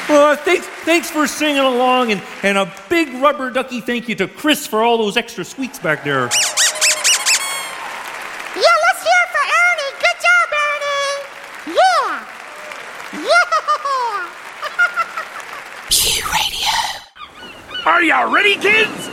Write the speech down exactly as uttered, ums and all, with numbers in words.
Uh, thanks, thanks for singing along, and, and a big rubber ducky thank you to Chris for all those extra sweets back there. Yeah, let's hear it for Ernie. Good job, Ernie. Yeah. Yeah. Q Radio. Are you ready, kids?